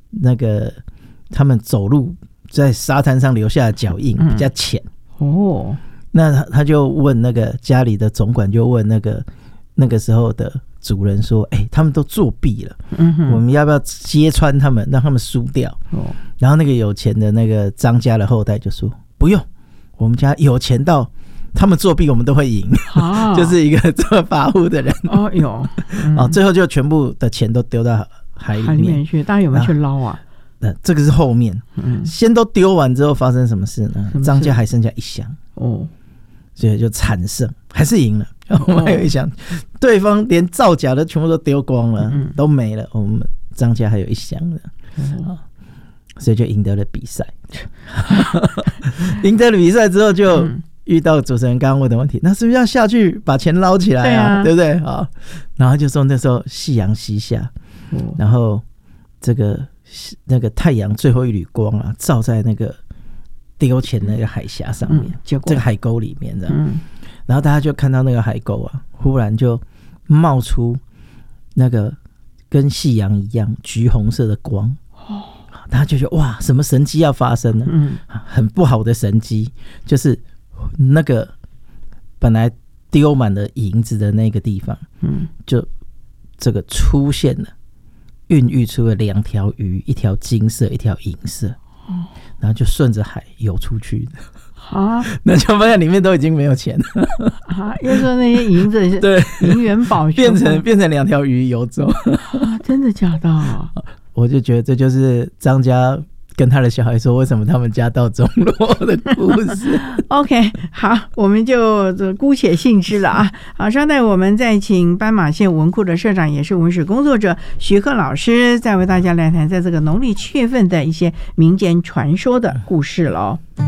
那个他们走路在沙滩上留下的脚印比较浅。哦，那他就问那个家里的总管，就问那个时候的主人说：“他们都作弊了，我们要不要揭穿他们，让他们输掉？”然后那个有钱的那个张家的后代就说：“不用，我们家有钱到他们作弊我们都会赢。”就是一个这么跋扈的人。最后就全部的钱都丢到海里面去，大家有没有去捞啊？ 这个是后面，先都丢完之后发生什么事呢？张家还剩下1箱，所以就惨胜，还是赢了。我们还有1箱，对方连造假的全部都丢光了，都没了。我们张家还有1箱的，所以就赢得了比赛。赢得了比赛之后，就遇到主持人刚刚问的问题，那是不是要下去把钱捞起来啊？对不对？然后就说那时候夕阳西下，然后那个太阳最后一缕光啊，照在那个丢钱那个海峡上面，这个海沟里面，然后大家就看到那个海沟啊，忽然就冒出那个跟夕阳一样橘红色的光，大家就觉得哇，什么神迹要发生了？很不好的神迹，就是那个本来丢满了银子的那个地方，就这个出现了。孕育出了2条鱼，一条金色，一条银色，然后就顺着海游出去那就发现里面都已经没有钱了因为说那些银子对银元宝变成2条鱼游走真的假的？ 我就觉得这就是张家跟他的小孩说为什么他们家道中落的故事。 OK， 好，我们就姑且信之了啊。好，稍待我们再请斑马线文库的社长，也是文史工作者徐鹤老师，再为大家来谈在这个农历7月份的一些民间传说的故事咯。